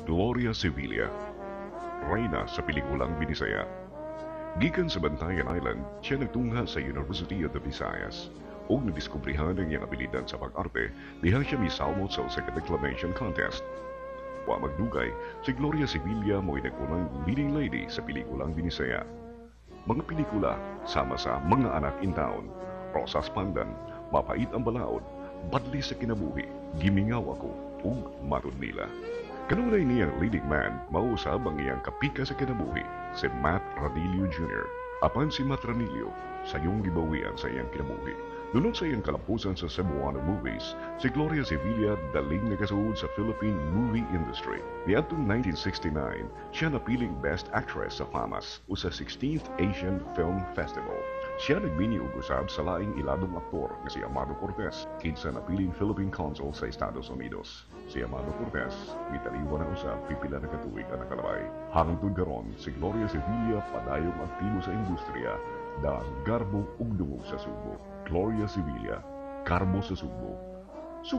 Gloria Sevilla, reyna sa pelikulang Binisaya. Gikan sa Bantayan Island, siya nagtungha sa University of the Visayas ug nadiskubrihan ang iyang abilidad sa pag-arte diha siya misalmot sa usa ka declamation contest. Wa magdugay, si Gloria Sevilla mo'y nagkunang leading lady sa pelikulang Binisaya. Mga pelikula sama sa Mga Anak in Town, Rosas Pandan, Mapait ang Balaod, Badli sa Kinabuhi, Gimingaw Ako, ug Matud Nila. Kanunay niyang leading man, mausab ang iyang kapika sa kinabuhi, si Matt Ranillo Jr. Apan si Matt Ranillo, sayong gibawian sa iyang kinabuhi. Dunod sa iyang kalapusan sa Cebuano movies, si Gloria Sevilla daling nagasuod sa Philippine movie industry. Niadtong 1969, siya napiling Best Actress sa FAMAS o sa 16th Asian Film Festival. Siya nagbini og usab sa laing iladong aktor nga si Amado Cortez, kinsa napiling Philippine Consul sa Estados Unidos. Si Amado Cortez, mitaliwa na usab pipila na katuig ang nakalabay. Hangtod karon, si Gloria Sevilla padayong aktibo sa industriya, dahil garbo ug dungog sa Subo. Gloria Sevilla, Karbo sa Subo.